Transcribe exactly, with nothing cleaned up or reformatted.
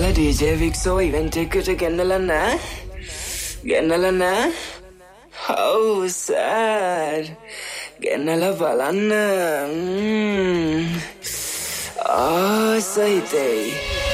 Hala D J Vixo event එකට ගෙන්නලා නැහැ. ගෙන්නලා නැහැ. How sad. ගෙන්නලා බලන්න. ආසයිතේ.